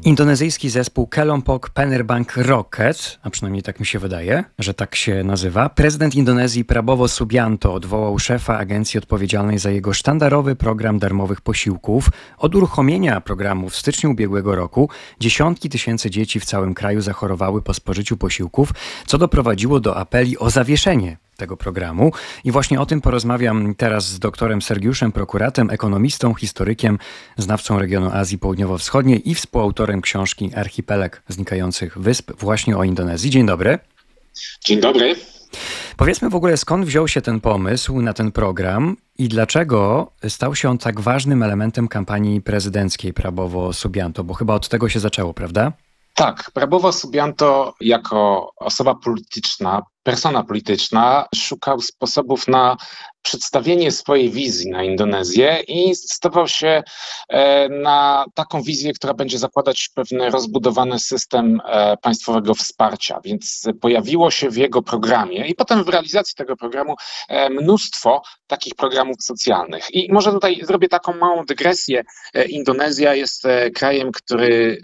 Indonezyjski zespół Kelompok Penerbang Rocket, a przynajmniej tak mi się wydaje, że tak się nazywa, prezydent Indonezji Prabowo Subianto odwołał szefa agencji odpowiedzialnej za jego sztandarowy program darmowych posiłków. Od uruchomienia programu w styczniu ubiegłego roku dziesiątki tysięcy dzieci w całym kraju zachorowały po spożyciu posiłków, co doprowadziło do apeli o zawieszenie tego programu. I właśnie o tym porozmawiam teraz z doktorem Sergiuszem Prokuratem, ekonomistą, historykiem, znawcą regionu Azji Południowo-Wschodniej i współautorem książki Archipelag znikających wysp właśnie o Indonezji. Dzień dobry. Dzień dobry. Powiedzmy w ogóle, skąd wziął się ten pomysł na ten program i dlaczego stał się on tak ważnym elementem kampanii prezydenckiej Prabowo Subianto, bo chyba od tego się zaczęło, prawda? Tak, Prabowo Subianto jako osoba polityczna, persona polityczna szukał sposobów na przedstawienie swojej wizji na Indonezję i zdecydował się na taką wizję, która będzie zakładać pewien rozbudowany system państwowego wsparcia. Więc pojawiło się w jego programie i potem w realizacji tego programu mnóstwo takich programów socjalnych. I może tutaj zrobię taką małą dygresję. Indonezja jest krajem, który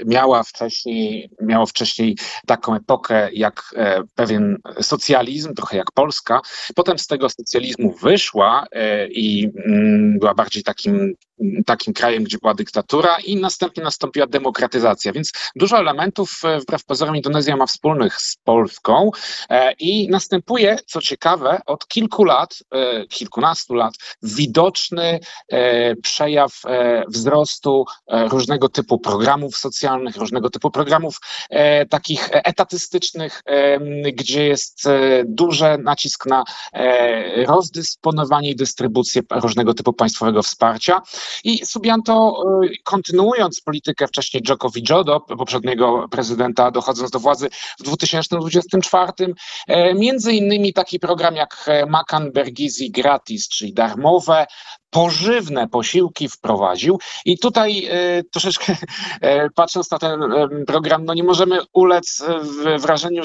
miało wcześniej taką epokę jak pewien socjalizm, trochę jak Polska. Potem z tego socjalizmu wyszła i była bardziej takim krajem, gdzie była dyktatura i następnie nastąpiła demokratyzacja. Więc dużo elementów wbrew pozorom Indonezja ma wspólnych z Polską i następuje, co ciekawe, od kilkunastu lat widoczny przejaw wzrostu różnego typu programów socjalnych, różnego typu programów takich etatystycznych, gdzie jest duży nacisk na rozdysponowanie i dystrybucję różnego typu państwowego wsparcia. I Subianto, kontynuując politykę wcześniej Joko Widodo, poprzedniego prezydenta, dochodząc do władzy w 2024, między innymi taki program jak Makan Bergizi Gratis, czyli darmowe, pożywne posiłki wprowadził. I tutaj troszeczkę patrząc na ten program, nie możemy ulec wrażeniu,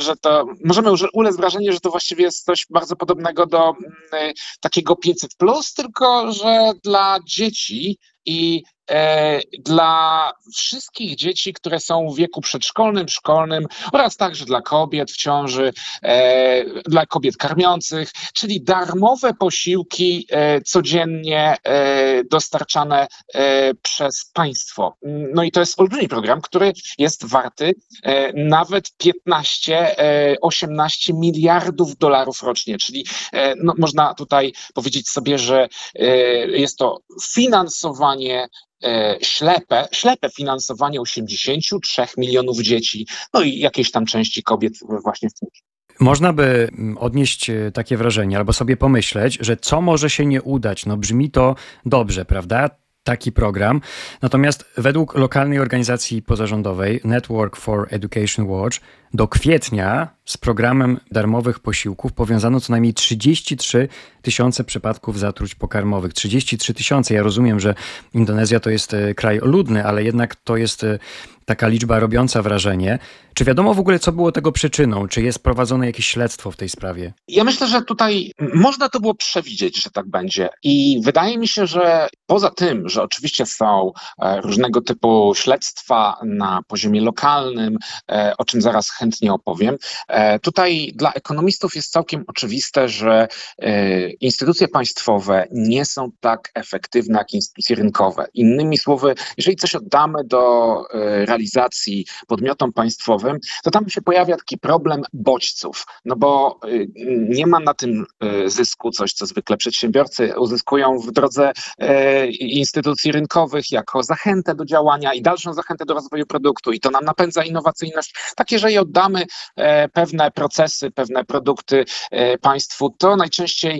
że to właściwie jest coś bardzo podobnego do takiego 500+, tylko że dla dzieci i dla wszystkich dzieci, które są w wieku przedszkolnym, szkolnym oraz także dla kobiet w ciąży, dla kobiet karmiących, czyli darmowe posiłki codziennie dostarczane przez państwo. No i to jest olbrzymi program, który jest warty nawet 15-18 miliardów dolarów rocznie, czyli można tutaj powiedzieć sobie, że jest to finansowanie ślepe finansowanie 83 milionów dzieci, i jakiejś tam części kobiet właśnie w tym. Można by odnieść takie wrażenie albo sobie pomyśleć, że co może się nie udać. Brzmi to dobrze, prawda? Taki program. Natomiast według lokalnej organizacji pozarządowej Network for Education Watch do kwietnia z programem darmowych posiłków powiązano co najmniej 33 tysiące przypadków zatruć pokarmowych. 33 tysiące. Ja rozumiem, że Indonezja to jest kraj ludny, ale jednak to jest taka liczba robiąca wrażenie. Czy wiadomo w ogóle, co było tego przyczyną? Czy jest prowadzone jakieś śledztwo w tej sprawie? Ja myślę, że tutaj można to było przewidzieć, że tak będzie. I wydaje mi się, że poza tym, że oczywiście są różnego typu śledztwa na poziomie lokalnym, o czym zaraz chętnie opowiem, tutaj dla ekonomistów jest całkiem oczywiste, że instytucje państwowe nie są tak efektywne jak instytucje rynkowe. Innymi słowy, jeżeli coś oddamy do realizacji podmiotom państwowym, to tam się pojawia taki problem bodźców, bo nie ma na tym zysku, coś co zwykle przedsiębiorcy uzyskują w drodze instytucji rynkowych jako zachętę do działania i dalszą zachętę do rozwoju produktu i to nam napędza innowacyjność. Tak, jeżeli oddamy pewne procesy, pewne produkty państwu, to najczęściej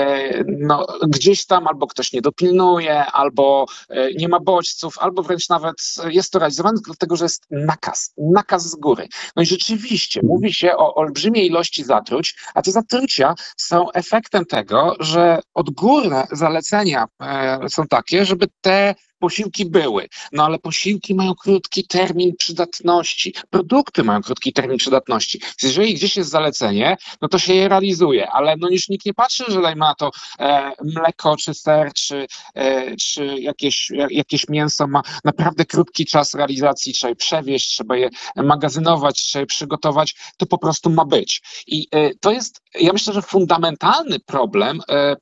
gdzieś tam albo ktoś nie dopilnuje, albo nie ma bodźców, albo wręcz nawet jest to realizowane dlatego, że jest nakaz z góry. I rzeczywiście mówi się o olbrzymiej ilości zatruć, a te zatrucia są efektem tego, że odgórne zalecenia są takie, żeby te posiłki były, no ale posiłki mają krótki termin przydatności, produkty mają krótki termin przydatności. Więc jeżeli gdzieś jest zalecenie, no to się je realizuje, ale no już nikt nie patrzy, że dajmy na to mleko, czy ser, czy jakieś mięso ma naprawdę krótki czas realizacji, trzeba je przewieźć, trzeba je magazynować, trzeba je przygotować, to po prostu ma być. I to jest, ja myślę, że fundamentalny problem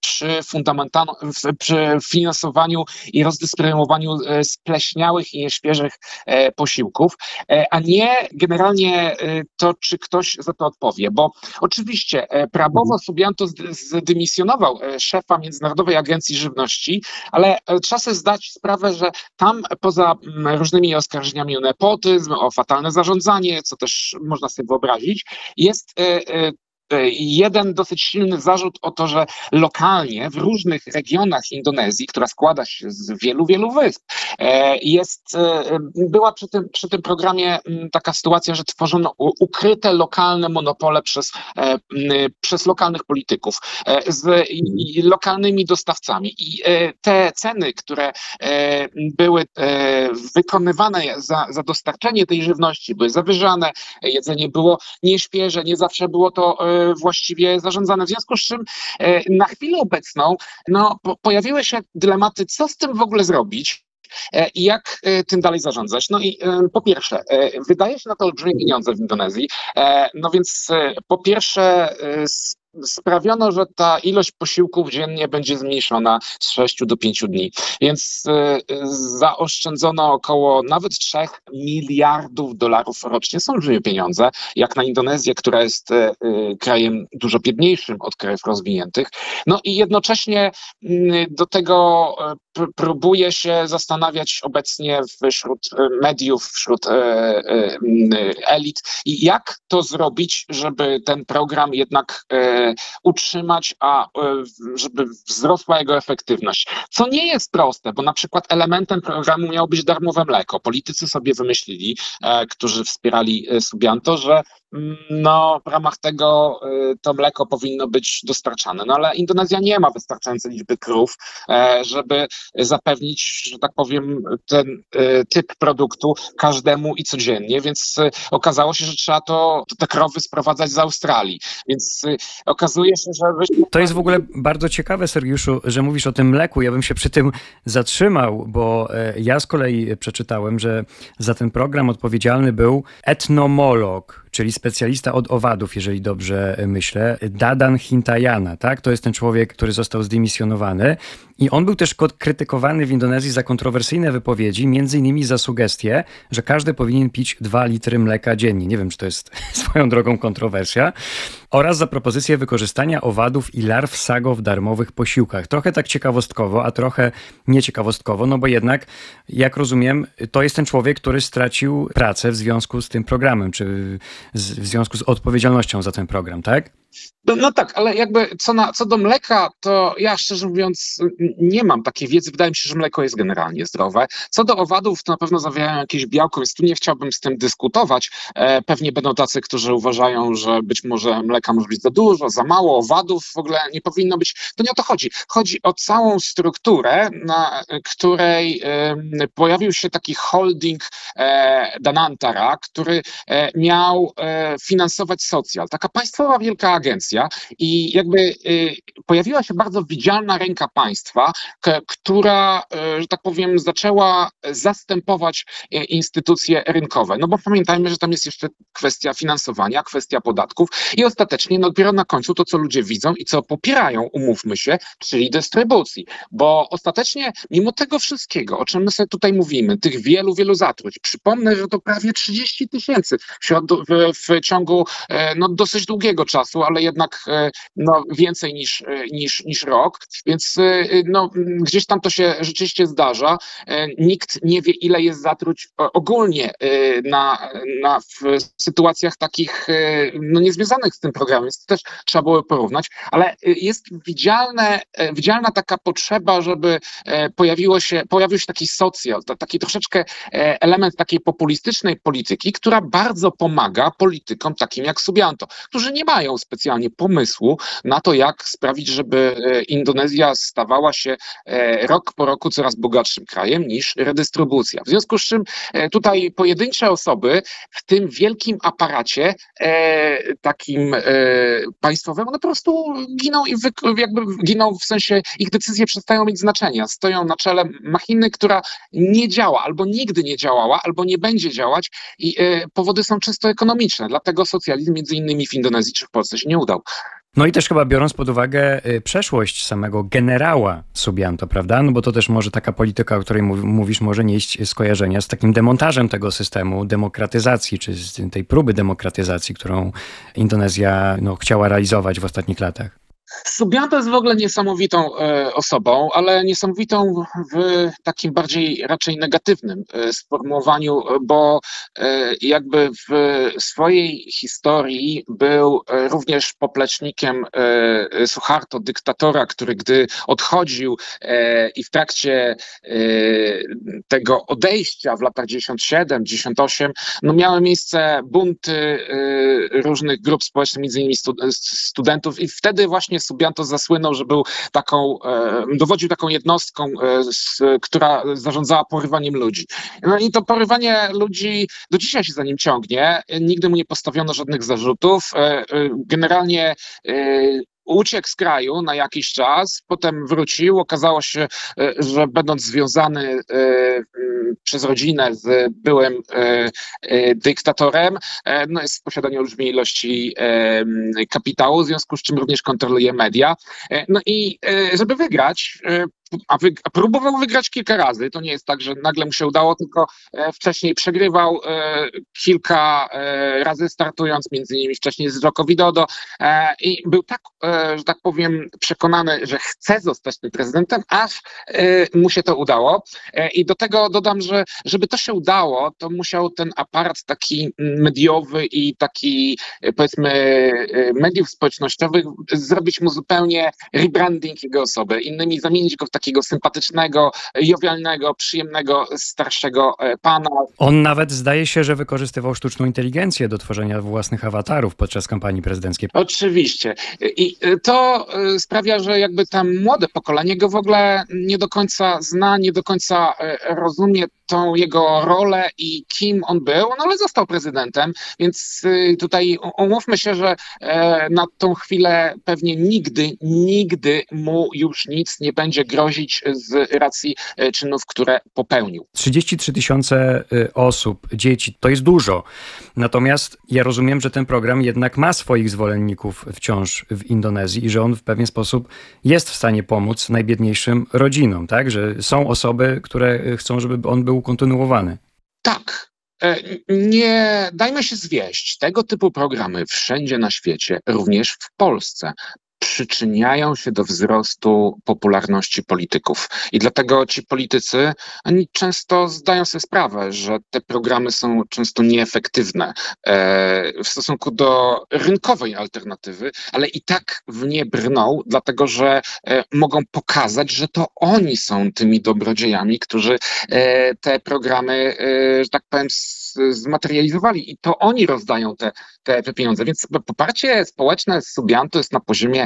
przy finansowaniu i rozdystrybuowaniu spleśniałych i nieświeżych posiłków, a nie generalnie to, czy ktoś za to odpowie, bo oczywiście Prabowo Subianto zdymisjonował szefa Międzynarodowej Agencji Żywności, ale trzeba sobie zdać sprawę, że tam poza różnymi oskarżeniami o nepotyzm, o fatalne zarządzanie, co też można sobie wyobrazić, jest jeden dosyć silny zarzut o to, że lokalnie w różnych regionach Indonezji, która składa się z wielu wysp, była przy tym programie taka sytuacja, że tworzono ukryte lokalne monopole przez lokalnych polityków z lokalnymi dostawcami. I te ceny, które były wykonywane za dostarczenie tej żywności, były zawyżane, jedzenie było nieświeże, nie zawsze było to właściwie zarządzane. W związku z czym na chwilę obecną pojawiły się dylematy, co z tym w ogóle zrobić i jak tym dalej zarządzać. No i po pierwsze, wydaje się na to olbrzymie pieniądze w Indonezji, no więc po pierwsze sprawiono, że ta ilość posiłków dziennie będzie zmniejszona z 6 do 5 dni. Więc zaoszczędzono około nawet 3 miliardów dolarów rocznie. Są olbrzymie pieniądze, jak na Indonezję, która jest krajem dużo biedniejszym od krajów rozwiniętych. No i jednocześnie do tego próbuje się zastanawiać obecnie wśród mediów, wśród elit, i jak to zrobić, żeby ten program jednak utrzymać, a żeby wzrosła jego efektywność. Co nie jest proste, bo na przykład elementem programu miało być darmowe mleko. Politycy sobie wymyślili, którzy wspierali Subianto, że w ramach tego to mleko powinno być dostarczane. No ale Indonezja nie ma wystarczającej liczby krów, żeby zapewnić, że tak powiem, ten typ produktu każdemu i codziennie, więc okazało się, że trzeba te krowy sprowadzać z Australii. Więc okazuje się, że... To jest w ogóle bardzo ciekawe, Sergiuszu, że mówisz o tym mleku. Ja bym się przy tym zatrzymał, bo ja z kolei przeczytałem, że za ten program odpowiedzialny był etnomolog, czyli specjalista od owadów, jeżeli dobrze myślę, Dadan Hintayana, tak? To jest ten człowiek, który został zdymisjonowany i on był też krytykowany w Indonezji za kontrowersyjne wypowiedzi, między innymi za sugestię, że każdy powinien pić 2 litry mleka dziennie. Nie wiem, czy to jest swoją drogą kontrowersja. Oraz za propozycję wykorzystania owadów i larw sago w darmowych posiłkach. Trochę tak ciekawostkowo, a trochę nieciekawostkowo, no bo jednak, jak rozumiem, to jest ten człowiek, który stracił pracę w związku z tym programem, czy w związku z odpowiedzialnością za ten program, tak? No tak, ale jakby co do mleka, to ja szczerze mówiąc nie mam takiej wiedzy. Wydaje mi się, że mleko jest generalnie zdrowe. Co do owadów, to na pewno zawierają jakieś białko, więc tu nie chciałbym z tym dyskutować. Pewnie będą tacy, którzy uważają, że być może mleka może być za dużo, za mało, owadów w ogóle nie powinno być. To nie o to chodzi. Chodzi o całą strukturę, na której pojawił się taki holding Danantara, który miał finansować socjal. Taka państwowa wielka agencja i jakby pojawiła się bardzo widzialna ręka państwa, która, że tak powiem, zaczęła zastępować instytucje rynkowe. No bo pamiętajmy, że tam jest jeszcze kwestia finansowania, kwestia podatków i ostatecznie dopiero na końcu to, co ludzie widzą i co popierają, umówmy się, czyli dystrybucji. Bo ostatecznie, mimo tego wszystkiego, o czym my sobie tutaj mówimy, tych wielu zatruć, przypomnę, że to prawie 30 000 w ciągu dosyć długiego czasu, ale jednak więcej niż rok, więc gdzieś tam to się rzeczywiście zdarza. Nikt nie wie, ile jest zatruć ogólnie w sytuacjach takich niezwiązanych z tym programem, więc to też trzeba było porównać, ale jest widzialna taka potrzeba, żeby pojawił się taki socjal, taki troszeczkę element takiej populistycznej polityki, która bardzo pomaga politykom takim jak Subianto, którzy nie mają specjalnie specjalnie pomysłu na to, jak sprawić, żeby Indonezja stawała się rok po roku coraz bogatszym krajem niż redystrybucja. W związku z czym tutaj pojedyncze osoby w tym wielkim aparacie takim państwowym, one po prostu giną i jakby giną, w sensie ich decyzje przestają mieć znaczenia. Stoją na czele machiny, która nie działa, albo nigdy nie działała, albo nie będzie działać i powody są czysto ekonomiczne. Dlatego socjalizm między innymi w Indonezji czy w Polsce się nie udał. No i też chyba biorąc pod uwagę przeszłość samego generała Subianto, prawda? No bo to też może taka polityka, o której mówisz, może nieść skojarzenia z takim demontażem tego systemu demokratyzacji, czy z tej próby demokratyzacji, którą Indonezja chciała realizować w ostatnich latach. Subianto jest w ogóle niesamowitą osobą, ale niesamowitą w takim bardziej raczej negatywnym sformułowaniu, bo jakby w swojej historii był również poplecznikiem Suharto, dyktatora, który gdy odchodził i w trakcie tego odejścia w latach 97, 98, miały miejsce bunty różnych grup społecznych, między innymi studentów i wtedy właśnie Subianto zasłynął, że był dowodził taką jednostką, która zarządzała porywaniem ludzi. No i to porywanie ludzi do dzisiaj się za nim ciągnie. Nigdy mu nie postawiono żadnych zarzutów. Generalnie uciekł z kraju na jakiś czas, potem wrócił. Okazało się, że będąc związany przez rodzinę z byłym dyktatorem, jest w posiadaniu olbrzymiej ilości kapitału, w związku z czym również kontroluje media. No i żeby wygrać, a próbował wygrać kilka razy. To nie jest tak, że nagle mu się udało, tylko wcześniej przegrywał kilka razy startując, między innymi wcześniej z Joko Widodo i był tak, że tak powiem, przekonany, że chce zostać tym prezydentem, aż mu się to udało. I do tego dodam, że żeby to się udało, to musiał ten aparat taki mediowy i taki, powiedzmy, mediów społecznościowych zrobić mu zupełnie rebranding jego osoby. Innymi zamienić go w takiego sympatycznego, jowialnego, przyjemnego, starszego pana. On nawet zdaje się, że wykorzystywał sztuczną inteligencję do tworzenia własnych awatarów podczas kampanii prezydenckiej. Oczywiście. I to sprawia, że jakby tam młode pokolenie go w ogóle nie do końca zna, nie do końca rozumie tą jego rolę i kim on był, ale został prezydentem, więc tutaj umówmy się, że na tą chwilę pewnie nigdy mu już nic nie będzie grozić z racji czynów, które popełnił. 33 000 osób, dzieci, to jest dużo. Natomiast ja rozumiem, że ten program jednak ma swoich zwolenników wciąż w Indonezji i że on w pewien sposób jest w stanie pomóc najbiedniejszym rodzinom, tak? Że są osoby, które chcą, żeby on był kontynuowany. Tak. Nie dajmy się zwieść. Tego typu programy wszędzie na świecie, również w Polsce, przyczyniają się do wzrostu popularności polityków. I dlatego ci politycy, oni często zdają sobie sprawę, że te programy są często nieefektywne w stosunku do rynkowej alternatywy, ale i tak w nie brną, dlatego że mogą pokazać, że to oni są tymi dobrodziejami, którzy te programy, że tak powiem, zmaterializowali i to oni rozdają te pieniądze. Więc poparcie społeczne z Subianto jest na poziomie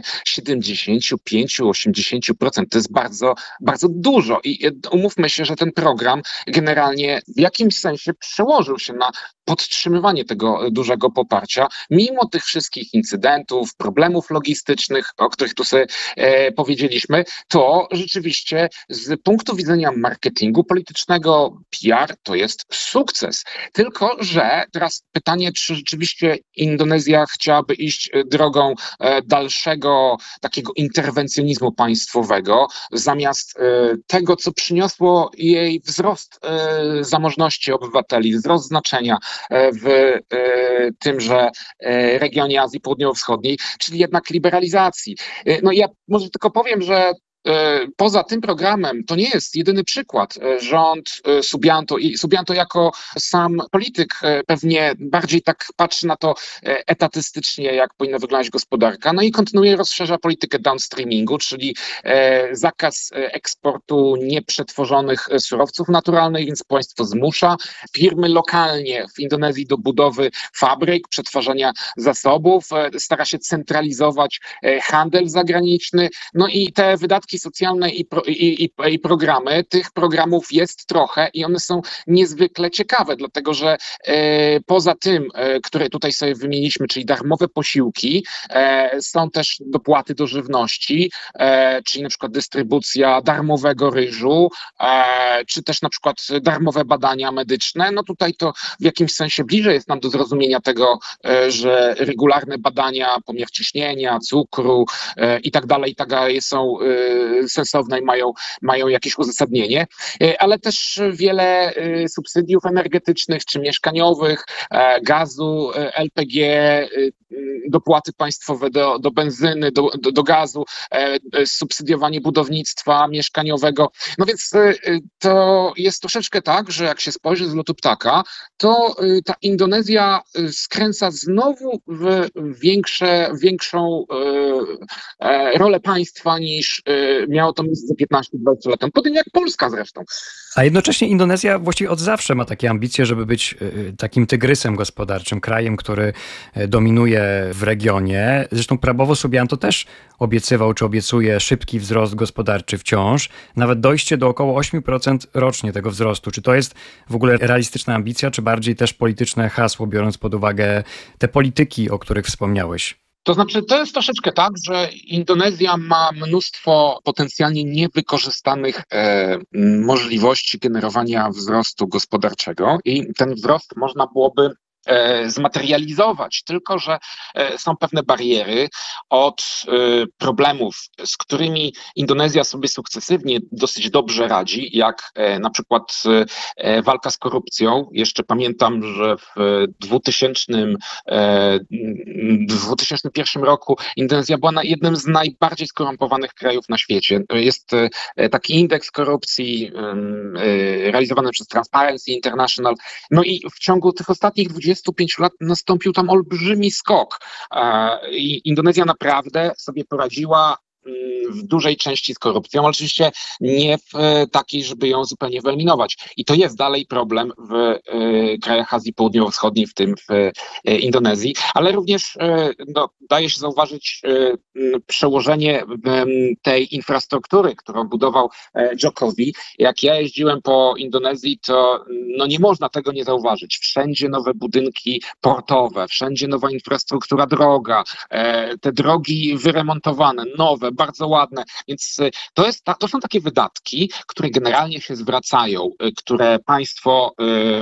75-80%. To jest bardzo, bardzo dużo i umówmy się, że ten program generalnie w jakimś sensie przełożył się na podtrzymywanie tego dużego poparcia, mimo tych wszystkich incydentów, problemów logistycznych, o których tu sobie powiedzieliśmy, to rzeczywiście z punktu widzenia marketingu politycznego, PR to jest sukces. Tylko że teraz pytanie, czy rzeczywiście Indonezja chciałaby iść drogą dalszego takiego interwencjonizmu państwowego, zamiast tego, co przyniosło jej wzrost zamożności obywateli, wzrost znaczenia w tymże regionie Azji Południowo-Wschodniej, czyli jednak liberalizacji. No i ja może tylko powiem, że poza tym programem, to nie jest jedyny przykład, rząd Subianto i Subianto jako sam polityk pewnie bardziej tak patrzy na to etatystycznie, jak powinna wyglądać gospodarka, no i kontynuuje, rozszerza politykę downstreamingu, czyli zakaz eksportu nieprzetworzonych surowców naturalnych, więc państwo zmusza firmy lokalnie w Indonezji do budowy fabryk, przetwarzania zasobów, stara się centralizować handel zagraniczny, no i te wydatki socjalne i programy, tych programów jest trochę i one są niezwykle ciekawe, dlatego że poza tym, które tutaj sobie wymieniliśmy, czyli darmowe posiłki, są też dopłaty do żywności, czyli na przykład dystrybucja darmowego ryżu, czy też na przykład darmowe badania medyczne. No tutaj to w jakimś sensie bliżej jest nam do zrozumienia tego, że regularne badania, pomiar ciśnienia, cukru i tak dalej są sensowne i mają jakieś uzasadnienie, ale też wiele subsydiów energetycznych czy mieszkaniowych, gazu, LPG, dopłaty państwowe do benzyny, do gazu, subsydiowanie budownictwa mieszkaniowego. No więc to jest troszeczkę tak, że jak się spojrzy z lotu ptaka, to ta Indonezja skręca znowu w większą rolę państwa niż miało to miejsce 15-20 lat temu, po tym jak Polska zresztą. A jednocześnie Indonezja właściwie od zawsze ma takie ambicje, żeby być takim tygrysem gospodarczym, krajem, który dominuje w regionie. Zresztą Prabowo Subianto też obiecywał, czy obiecuje szybki wzrost gospodarczy wciąż, nawet dojście do około 8% rocznie tego wzrostu. Czy to jest w ogóle realistyczna ambicja, czy bardziej też polityczne hasło, biorąc pod uwagę te polityki, o których wspomniałeś? To znaczy, to jest troszeczkę tak, że Indonezja ma mnóstwo potencjalnie niewykorzystanych możliwości generowania wzrostu gospodarczego i ten wzrost można byłoby zmaterializować, tylko że są pewne bariery od problemów, z którymi Indonezja sobie sukcesywnie dosyć dobrze radzi, jak na przykład walka z korupcją. Jeszcze pamiętam, że w 2001 roku Indonezja była jednym z najbardziej skorumpowanych krajów na świecie. Jest taki indeks korupcji realizowany przez Transparency International. No i w ciągu tych ostatnich 25 lat nastąpił tam olbrzymi skok. I Indonezja naprawdę sobie poradziła w dużej części z korupcją, oczywiście nie w takiej, żeby ją zupełnie wyeliminować. I to jest dalej problem w krajach Azji Południowo-Wschodniej, w tym w Indonezji, ale również daje się zauważyć przełożenie tej infrastruktury, którą budował Jokowi. Jak ja jeździłem po Indonezji, to nie można tego nie zauważyć. Wszędzie nowe budynki portowe, wszędzie nowa infrastruktura droga, te drogi wyremontowane, nowe, bardzo ładne, więc to są takie wydatki, które generalnie się zwracają, które państwo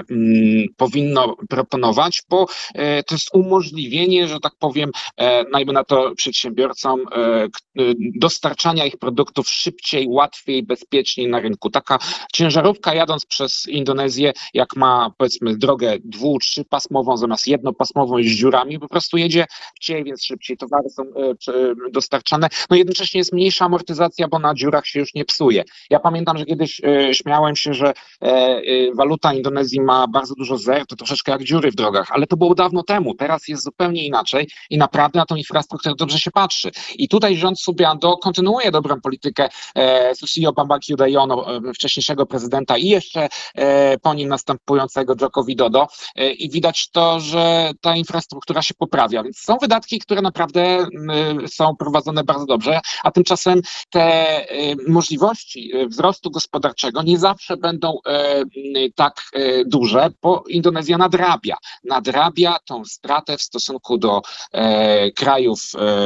powinno proponować, bo to jest umożliwienie, że tak powiem, najmniej na to przedsiębiorcom, dostarczania ich produktów szybciej, łatwiej, bezpieczniej na rynku. Taka ciężarówka jadąc przez Indonezję, jak ma powiedzmy drogę 2-3-pasmową zamiast jednopasmową i z dziurami, po prostu jedzie szybciej, więc szybciej towary są dostarczane. No jednocześnie jest mniejsza amortyzacja, bo na dziurach się już nie psuje. Ja pamiętam, że kiedyś śmiałem się, że waluta Indonezji ma bardzo dużo zer, to troszeczkę jak dziury w drogach, ale to było dawno temu. Teraz jest zupełnie inaczej i naprawdę na tą infrastrukturę dobrze się patrzy. I tutaj rząd Subianto kontynuuje dobrą politykę Susilo Bambang Yudhoyono, wcześniejszego prezydenta i jeszcze po nim następującego Joko Widodo i widać to, że ta infrastruktura się poprawia. Więc są wydatki, które naprawdę są prowadzone bardzo dobrze, a tymczasem te możliwości wzrostu gospodarczego nie zawsze będą tak duże, bo Indonezja nadrabia tą stratę w stosunku do krajów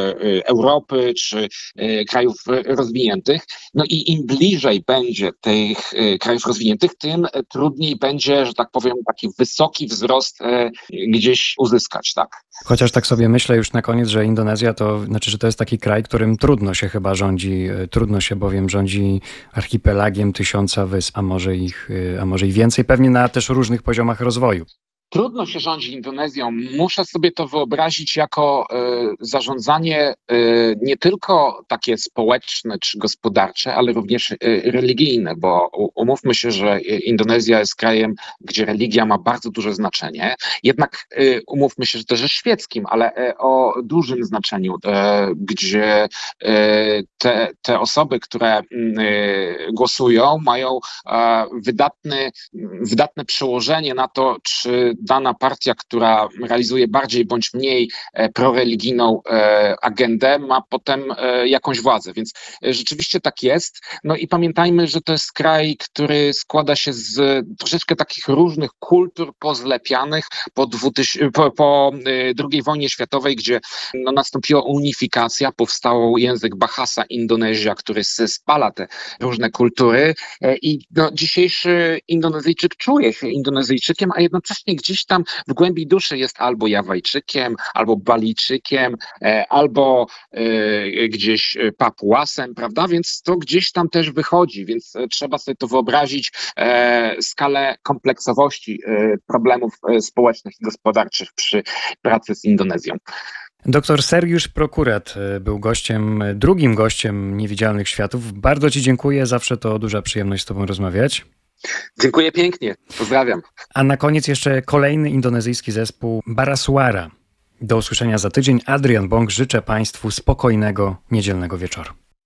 Europy czy krajów rozwiniętych. No i im bliżej będzie tych krajów rozwiniętych, tym trudniej będzie, że tak powiem, taki wysoki wzrost gdzieś uzyskać, tak? Chociaż tak sobie myślę już na koniec, że Indonezja że to jest taki kraj, którym trudno się chyba rządzi, bowiem rządzi archipelagiem 1000 wysp, a może ich więcej, pewnie na też różnych poziomach rozwoju. Trudno się rządzi Indonezją. Muszę sobie to wyobrazić jako zarządzanie nie tylko takie społeczne czy gospodarcze, ale również religijne, bo umówmy się, że Indonezja jest krajem, gdzie religia ma bardzo duże znaczenie. Jednak umówmy się, że też jest świeckim, ale o dużym znaczeniu, gdzie te osoby, które głosują, mają wydatne przełożenie na to, czy dana partia, która realizuje bardziej bądź mniej proreligijną agendę, ma potem jakąś władzę. Więc rzeczywiście tak jest. No i pamiętajmy, że to jest kraj, który składa się z troszeczkę takich różnych kultur pozlepianych po II wojnie światowej, gdzie nastąpiła unifikacja, powstał język Bahasa Indonezja, który spala te różne kultury i dzisiejszy Indonezyjczyk czuje się Indonezyjczykiem, a jednocześnie gdzieś tam w głębi duszy jest albo Jawajczykiem, albo Balijczykiem, albo gdzieś Papuasem, prawda? Więc to gdzieś tam też wychodzi, więc trzeba sobie to wyobrazić, skalę kompleksowości problemów społecznych i gospodarczych przy pracy z Indonezją. Doktor Sergiusz Prokurat był drugim gościem Niewidzialnych Światów. Bardzo Ci dziękuję, zawsze to duża przyjemność z Tobą rozmawiać. Dziękuję pięknie, pozdrawiam. A na koniec jeszcze kolejny indonezyjski zespół Barasuara. Do usłyszenia za tydzień. Adrian Bąk, życzę Państwu spokojnego niedzielnego wieczoru.